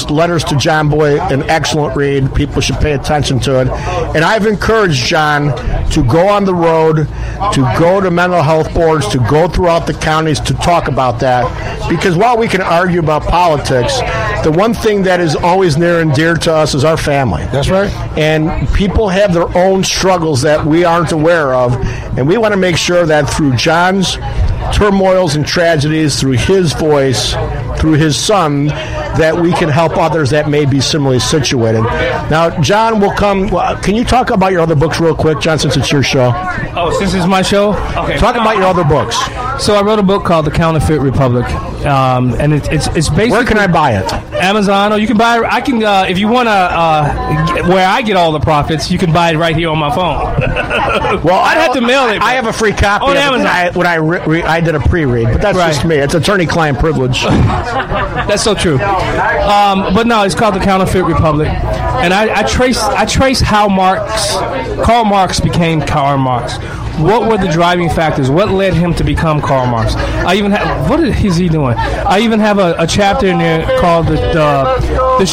his letters to John Boy an excellent read. People should pay attention to it. And I've encouraged John to go on the road, to go to mental health boards, to go throughout the counties to talk about that. Because while we can argue about politics, the one thing that is always near and dear to us is our family. That's right. And people have their own struggles that we aren't aware of. And we want to make sure that through John's turmoils and tragedies, through his voice, through his son, that we can help others that may be similarly situated. Now, John will come. Well, can you talk about your other books real quick, John, since it's your show? Oh, since it's my show? Okay. Talk about your other books. So I wrote a book called The Counterfeit Republic, and it's basically... Where can I buy it? Amazon, or you can buy it... I can, if you want to, where I get all the profits, you can buy it right here on my phone. Well, I'd have to mail it. I have a free copy on of Amazon. it when I did a pre-read, but that's just me. It's attorney-client privilege. That's so true. But no, it's called The Counterfeit Republic, and I trace how Karl Marx became Karl Marx. What were the driving factors? What led him to become Karl Marx? I even have, what is he doing? I even have a chapter in there called the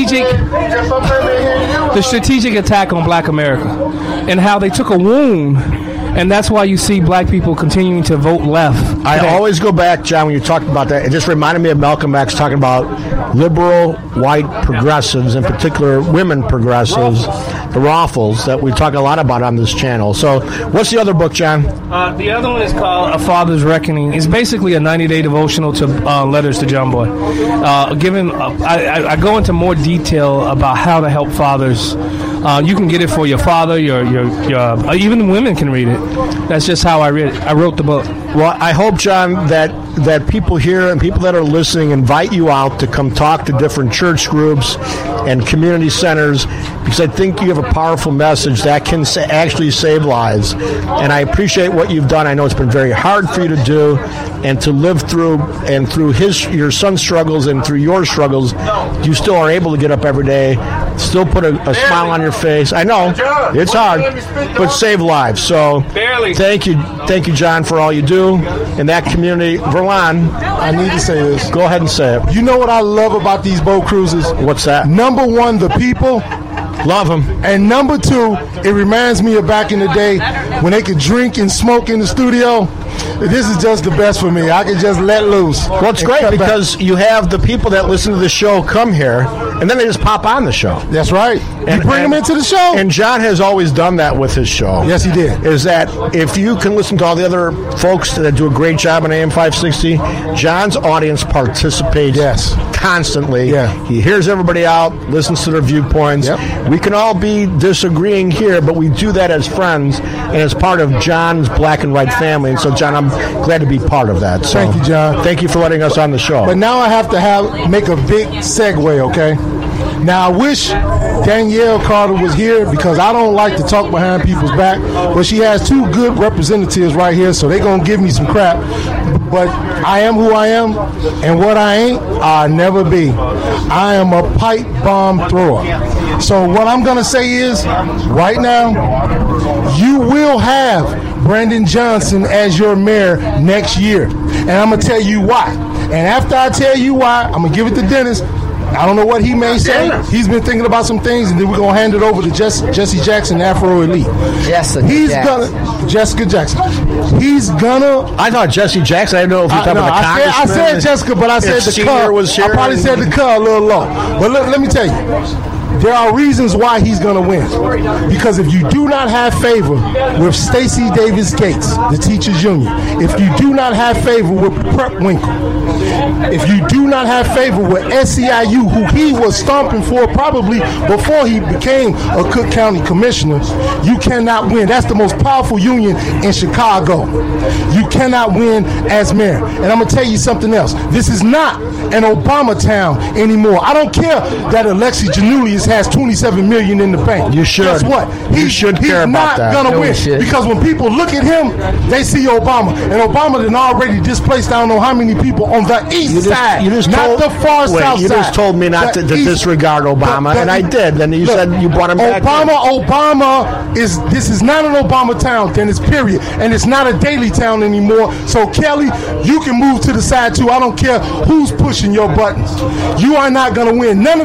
strategic attack on Black America, and how they took a wound. And that's why you see black people continuing to vote left today. I always go back, John, when you talked about that. It just reminded me of Malcolm X talking about liberal white progressives, in particular women progressives, the Raffles, that we talk a lot about on this channel. So what's the other book, John? The other one is called A Father's Reckoning. It's basically a 90-day devotional to letters to John Boy. I go into more detail about how to help fathers. You can get it for your father, your even women can read it. That's just how I read it. I wrote the book. Well, I hope, John, that people here and people that are listening invite you out to come talk to different church groups and community centers, because I think you have a powerful message that can actually save lives. And I appreciate what you've done. I know it's been very hard for you to do and to live through, and through your son's struggles and through your struggles, you still are able to get up every day, still put a smile on your face. I know it's hard, but save lives. So thank you, John, for all you do in that community. Verlon, I need to say this. Go ahead and say it. You know what I love about these boat cruises? What's that? Number one, the people. Love them. And number two, it reminds me of back in the day when they could drink and smoke in the studio. This is just the best for me. I can just let loose. Well, it's great because you have the people that listen to the show come here, and then they just pop on the show. That's right. You bring them into the show. And John has always done that with his show. Yes, he did. Is that if you can listen to all the other folks that do a great job on AM 560, John's audience participates constantly. Yeah. He hears everybody out, listens to their viewpoints. Yep. We can all be disagreeing here, but we do that as friends and as part of John's black and white family. And so, John, I'm glad to be part of that. So, thank you, John. Thank you for letting us on the show. But now I have to make a big segue, okay? Now, I wish Danielle Carter was here because I don't like to talk behind people's back, but she has two good representatives right here, so they're going to give me some crap. But I am who I am, and what I ain't, I'll never be. I am a pipe bomb thrower. So what I'm going to say is, right now, you will have Brandon Johnson as your mayor next year. And I'm going to tell you why. And after I tell you why, I'm going to give it to Dennis. I don't know what he may say. He's been thinking about some things, and then we're going to hand it over to Jesse Jackson, Afro Elite. Jessica Jackson. He's gonna... I thought Jesse Jackson. I didn't know if you're talking about the congressman. I said Jessica, but I said the car. I probably said the car a little low. But let me tell you. There are reasons why he's going to win. Because if you do not have favor with Stacey Davis Gates, the teachers union, if you do not have favor with Prep Winkle, if you do not have favor with SEIU, who he was stomping for probably before he became a Cook County commissioner, you cannot win. That's the most powerful union in Chicago. You cannot win as mayor. And I'm going to tell you something else. This is not an Obama town anymore. I don't care that Alexi Janulius has $27 million in the bank. You should. Guess what? He's not going to win. Because when people look at him, they see Obama. And Obama then already displaced I don't know how many people on the east side. Not the far south side. You just told me not to disregard Obama, and I did. And you said you brought him back. This is not an Obama town, Dennis, period. And it's not a Daley town anymore. So, Kelly, you can move to the side, too. I don't care who's pushing your buttons. You are not going to win. None of